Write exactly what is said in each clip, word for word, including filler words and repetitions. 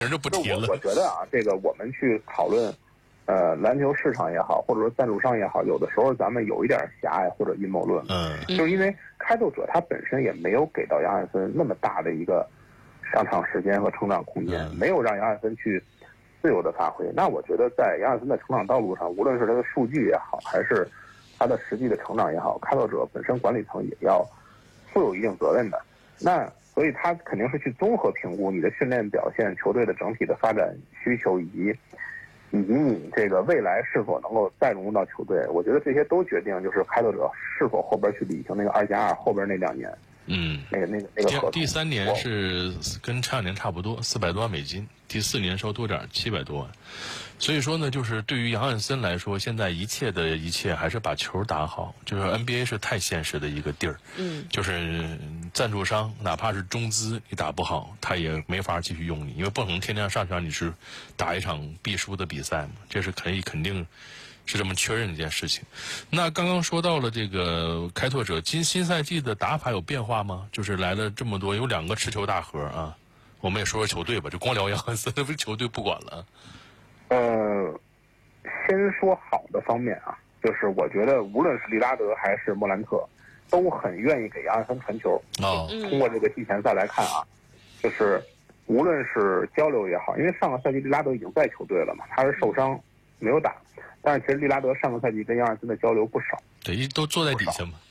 人就不提了。 我我觉得啊，这个我们去讨论，呃，篮球市场也好，或者说赞助商也好，有的时候咱们有一点狭隘或者阴谋论。 嗯， 就是因为开拓者他本身也没有给到杨汉森那么大的一个上场时间和成长空间， 嗯、 没有让杨汉森去自由的发挥。那我觉得在杨汉森的成长道路上，无论是他的数据也好，还是他的实际的成长也好，开拓者本身管理层也要负有一定责任的。那所以他肯定是去综合评估你的训练表现、球队的整体的发展需求，以及以及你这个未来是否能够再融入到球队。我觉得这些都决定就是开拓者是否后边去履行那个二加二后边那两年。 嗯， 那个那个那个合同。 第三年是跟前两年差不多，四百多万美金。第四年稍多点，七百多万。所以说呢，就是对于杨汉森来说，现在一切的一切还是把球打好。就是 N B A 是太现实的一个地儿， 嗯， 就是赞助商哪怕是中资，你打不好，他也没法继续用你，因为不可能天天上场你是打一场必输的比赛嘛，这是可以肯定。是这么确认的一件事情。那刚刚说到了这个开拓者今新赛季的打法有变化吗？就是来了这么多，有两个持球大核啊。我们也说说球队吧，就光聊杨汉森，不是球队不管了。 呃，先说好的方面啊，就是我觉得无论是利拉德还是莫兰特，都很愿意给杨汉森传球。 哦， 通过这个季前赛来看啊，就是无论是交流也好，因为上个赛季利拉德已经在球队了嘛，他是受伤没有打。但是其实利拉德上个赛季跟杨汉森的交流不少， 对，都坐在底下嘛。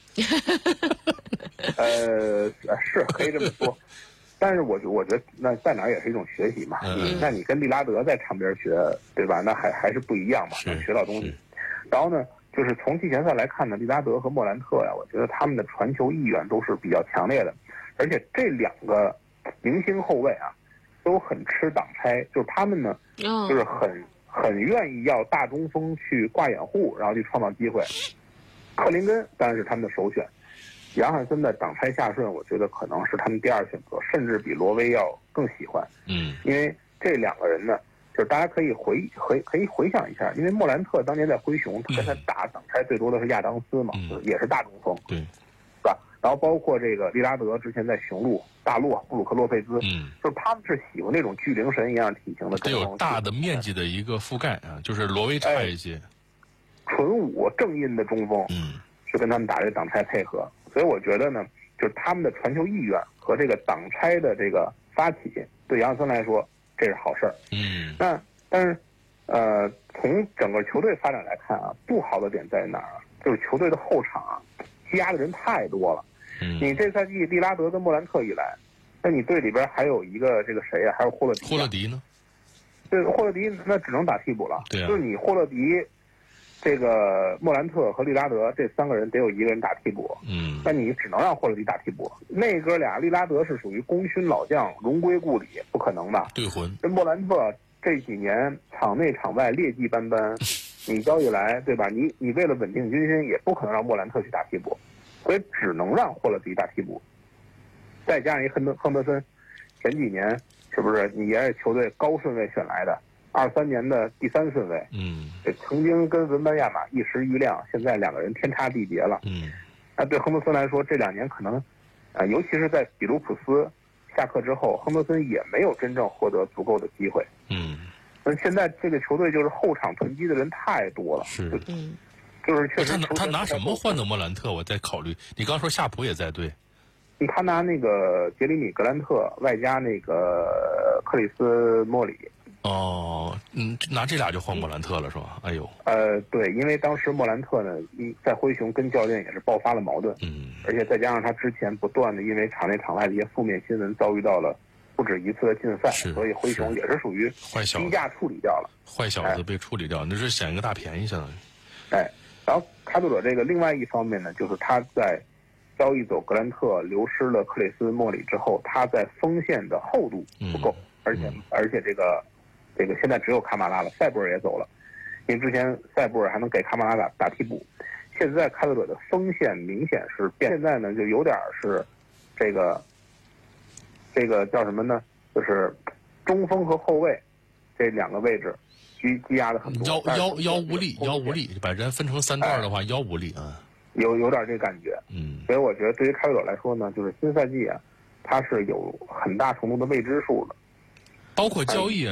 呃，是可以这么说，但是我我觉得那在哪儿也是一种学习嘛。 嗯、 那你跟利拉德在场边学，对吧？那还还是不一样嘛，能学到东西。然后呢，就是从季前赛来看呢，利拉德和莫兰特呀，我觉得他们的传球意愿都是比较强烈的，而且这两个明星后卫啊，都很吃挡拆，就是他们呢，就是很。很愿意要大中锋去挂掩护，然后去创造机会。克林根当然是他们的首选，杨汉森的挡拆下顺，我觉得可能是他们第二选择，甚至比罗威要更喜欢。 嗯， 因为这两个人呢，就是大家可以回回可以回想一下，因为莫兰特当年在灰熊，他跟他打挡拆最多的是亚当斯嘛， 嗯、 也是大中锋， 对， 是吧？然后包括这个利拉德之前在雄鹿、大洛、布鲁克洛佩兹， 嗯， 就是他们是喜欢那种巨灵神一样体型的中锋， 得有大的面积的一个覆盖啊，就是罗威差一些。 哎、纯武正印的中锋， 嗯， 是跟他们打这个挡拆配合，所以我觉得呢，就是他们的传球意愿和这个挡拆的这个发起，对杨汉森来说这是好事儿。 嗯， 那但是呃，从整个球队发展来看啊，不好的点在哪儿啊？就是球队的后场啊，积压的人太多了。你这赛季利拉德跟莫兰特一来，那你队里边还有一个这个谁呀、啊？还有霍勒迪、啊。 霍勒迪呢？ 对，霍勒迪那只能打替补了。 对啊。 就是你霍勒迪、这个莫兰特和利拉德这三个人得有一个人打替补。 嗯。 那你只能让霍勒迪打替补。那哥俩，利拉德是属于功勋老将，荣归故里，不可能的。 对魂。 跟莫兰特这几年场内场外劣迹斑斑，你交易来，对吧？你你为了稳定军心，也不可能让莫兰特去打替补。所以只能让霍勒迪打替补，再加上一亨德亨德森，前几年是不是你也是球队高顺位选来的，二三年的第三顺位， 嗯， 曾经跟文班亚马一时瑜亮，现在两个人天差地别了， 嗯， 那对亨德森来说，这两年可能，啊、呃，尤其是在比卢普斯下课之后，亨德森也没有真正获得足够的机会， 嗯， 那现在这个球队就是后场囤积的人太多了， 是， 嗯。 就是确实他他拿什么换的莫兰特？我在考虑。你刚说夏普也在对， 他拿那个杰里米格兰特外加那个克里斯莫里。 哦，嗯，拿这俩就换莫兰特了是吧？哎呦。 呃，对，因为当时莫兰特呢，在灰熊跟教练也是爆发了矛盾， 嗯， 而且再加上他之前不断的因为场内场外的一些负面新闻遭遇到了不止一次的禁赛，所以灰熊也是属于低价处理掉了。 坏小子被处理掉，哎、那是捡一个大便宜相当于。 哎。然后开拓者这个另外一方面呢，就是他在交易走格兰特、流失了克里斯莫里之后，他在锋线的厚度不够， 嗯、 而且、 嗯、 而且这个这个现在只有卡马拉了，塞布尔也走了，因为之前塞布尔还能给卡马拉打打替补，现在开拓者的锋线明显是变，现在呢就有点是这个这个叫什么呢？就是中锋和后卫这两个位置。积积压的很多， 腰腰腰无力，腰无力，把人分成三段的话，哎、腰无力啊， 有有点这感觉， 嗯， 所以我觉得对于开拓者来说呢，就是新赛季啊，它是有很大程度的未知数的。 包括交易啊。